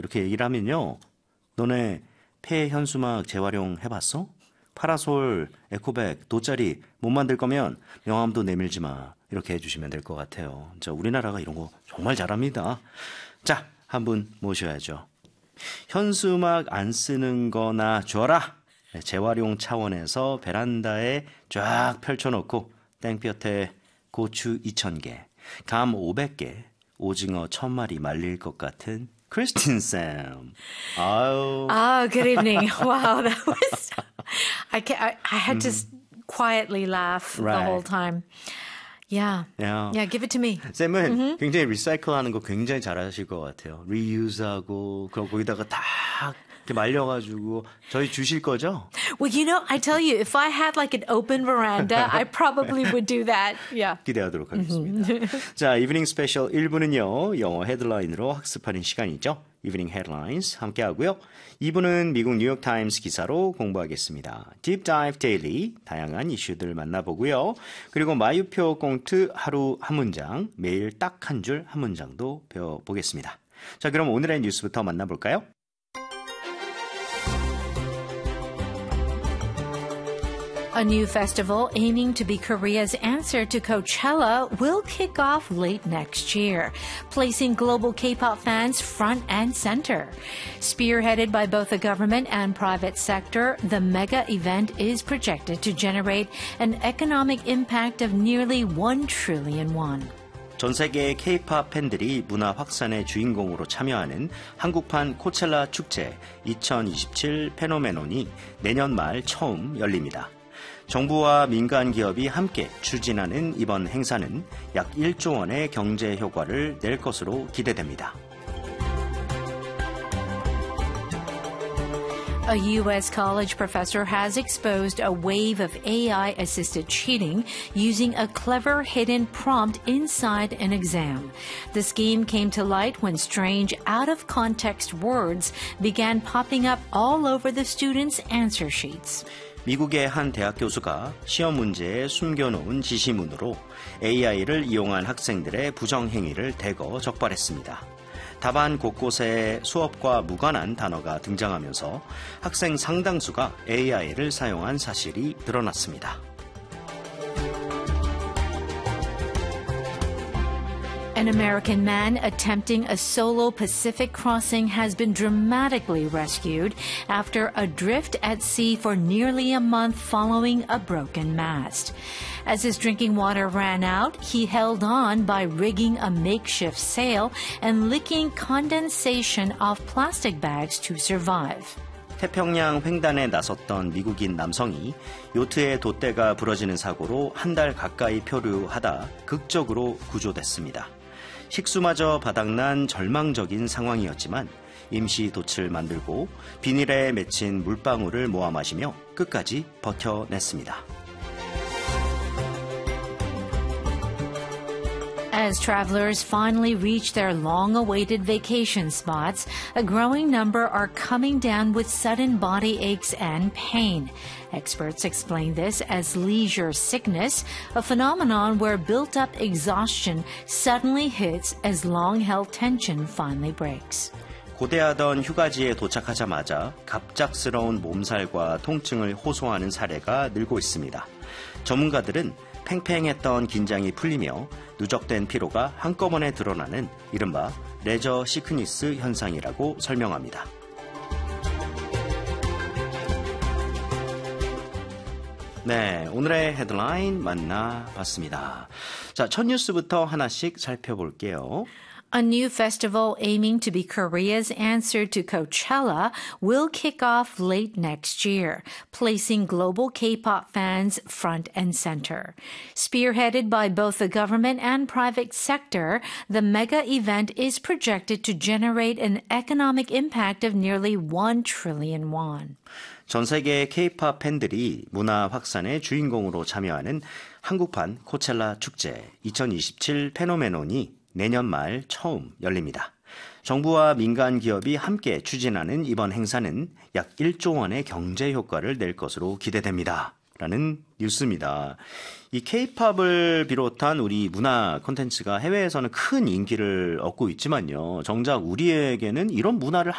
이렇게 얘기를 하면요. 너네 폐 현수막 재활용 해봤어? 파라솔, 에코백, 돗자리 못 만들 거면 명함도 내밀지 마. 이렇게 해주시면 될 것 같아요. 자, 우리나라가 이런 거 정말 잘합니다. 자, 한 분 모셔야죠. 현수막 안 쓰는 거나 줘라. 재활용 차원에서 베란다에 쫙 펼쳐놓고 땡볕에 고추 2,000개, 감 500개, 오징어 1,000마리 말릴 것 같은 크리스틴 쌤. 아유. Good evening. Wow, that was... I had to quietly laugh the whole time. Yeah. Give it to me. 쌤은 굉장히 리사이클하는 거 굉장히 잘하실 것 같아요. 리유즈하고 그럼 거기다가 다 이렇게 말려가지고 저희 주실 거죠? Well, I tell you, if I had like an open veranda, I probably would do that. Yeah. 기대하도록 하겠습니다. 자, 이브닝 스페셜 1부는요. 영어 헤드라인으로 학습하는 시간이죠. 이브닝 헤드라인스 함께 하고요. 2부는 미국 뉴욕타임스 기사로 공부하겠습니다. 딥 다이브 데일리 다양한 이슈들 만나보고요. 그리고 마유표 꽁트 하루 한 문장, 매일 딱 한 줄 한 문장도 배워보겠습니다. 자, 그럼 오늘의 뉴스부터 만나볼까요? A new festival aiming to be Korea's answer to Coachella will kick off late next year, placing global K-pop fans front and center. Spearheaded by both the government and private sector, the mega event is projected to generate an economic impact of nearly 1 trillion won. 전 세계의 K-팝 팬들이 문화 확산의 주인공으로 참여하는 한국판 코첼라 축제 2027 페노메논이 내년 말 처음 열립니다. 정부와 민간 기업이 함께 추진하는 이번 행사는 약 1조 원의 경제 효과를 낼 것으로 기대됩니다. A U.S. college professor has exposed a wave of AI-assisted cheating using a clever hidden prompt inside an exam. The scheme came to light when strange, out-of-context words began popping up all over the students' answer sheets. 미국의 한 대학 교수가 시험 문제에 숨겨놓은 지시문으로 AI를 이용한 학생들의 부정행위를 대거 적발했습니다. 답안 곳곳에 수업과 무관한 단어가 등장하면서 학생 상당수가 AI를 사용한 사실이 드러났습니다. An American man attempting a solo Pacific crossing has been dramatically rescued after a drift at sea for nearly a month following a broken mast. As his drinking water ran out, he held on by rigging a makeshift sail and licking condensation off plastic bags to survive. 태평양 횡단에 나섰던 미국인 남성이 요트의 돛대가 부러지는 사고로 한 달 가까이 표류하다 극적으로 구조됐습니다. 식수마저 바닥난 절망적인 상황이었지만 임시 돛을 만들고 비닐에 맺힌 물방울을 모아 마시며 끝까지 버텨냈습니다. As travelers finally reach their long-awaited vacation spots, a growing number are coming down with sudden body aches and pain. Experts explain this as leisure sickness, a phenomenon where built-up exhaustion suddenly hits as long-held tension finally breaks. 고대하던 휴가지에 도착하자마자 갑작스러운 몸살과 통증을 호소하는 사례가 늘고 있습니다. 전문가들은 팽팽했던 긴장이 풀리며 누적된 피로가 한꺼번에 드러나는 이른바 레저 시크니스 현상이라고 설명합니다. 네, 오늘의 헤드라인 만나봤습니다. 자, 첫 뉴스부터 하나씩 살펴볼게요. A new festival aiming to be Korea's answer to Coachella will kick off late next year, placing global K-pop fans front and center. Spearheaded by both the government and private sector, the mega event is projected to generate an economic impact of nearly 1 trillion won. 전 세계의 K-팝 팬들이 문화 확산의 주인공으로 참여하는 한국판 코첼라 축제 2027 페노메논이 내년 말 처음 열립니다. 정부와 민간 기업이 함께 추진하는 이번 행사는 약 1조 원의 경제 효과를 낼 것으로 기대됩니다. 라는 뉴스입니다. 이 K-팝을 비롯한 우리 문화 콘텐츠가 해외에서는 큰 인기를 얻고 있지만요. 정작 우리에게는 이런 문화를